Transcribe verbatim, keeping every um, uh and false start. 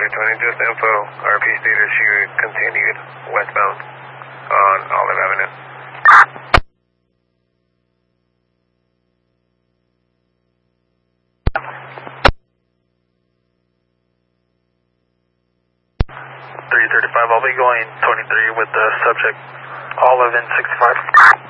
twenty twenty, just info. R P stated she continued westbound on Olive Avenue. three thirty-five, I'll be going twenty-three with the subject Olive in sixty-five.